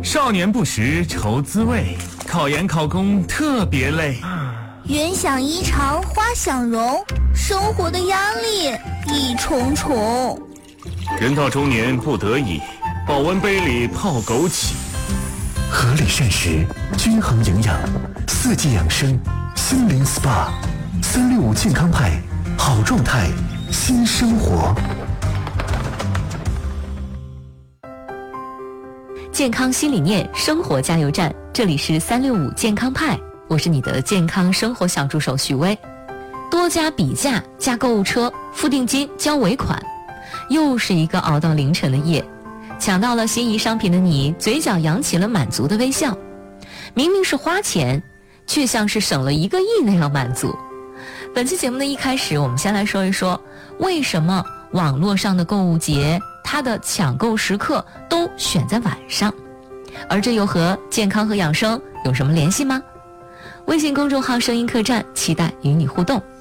少年不识愁滋味，考研考公特别累。 云想衣裳花想容，生活的压力一重重。 人到中年不得已，保温杯里泡枸杞。 合理膳食，均衡营养，四季养生，心灵 SPA，365健康派，好状态，新生活。 健康新理念，生活加油站，这里是365健康派，我是你的健康生活小助手许巍。多加比价，加购物车，付定金，交尾款，又是一个熬到凌晨的夜。抢到了心仪商品的你，嘴角扬起了满足的微笑。明明是花钱，却像是省了1个亿那样满足。本期节目的一开始，我们先来说一说，为什么网络上的购物节它的抢购时刻都选在晚上，而这又和健康和养生有什么联系吗？微信公众号声音客栈，期待与你互动。